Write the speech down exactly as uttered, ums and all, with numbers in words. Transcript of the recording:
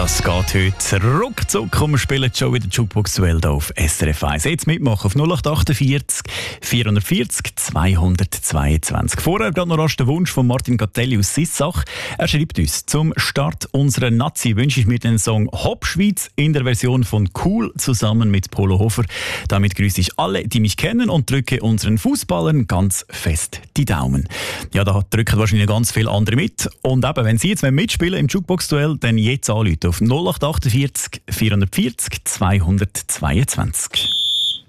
Das geht heute ruckzuck. Wir spielen schon wieder Jukebox-Duell hier auf S R F eins. Jetzt mitmachen auf null acht achtundvierzig, vierhundertvierzig, zweihundertzweiundzwanzig. Vorher gerade noch rasch der Wunsch von Martin Gattelli aus Sissach. Er schreibt uns: Zum Start unserer Nazi wünsche ich mir den Song Hopp Schweiz in der Version von Cool zusammen mit Polo Hofer. Damit grüße ich alle, die mich kennen, und drücke unseren Fußballern ganz fest die Daumen. Ja, da drücken wahrscheinlich ganz viele andere mit. Und eben, wenn Sie jetzt mitspielen im Jukebox-Duell, dann jetzt anrufen auf null acht achtundvierzig, vierhundertvierzig, zweihundertzweiundzwanzig.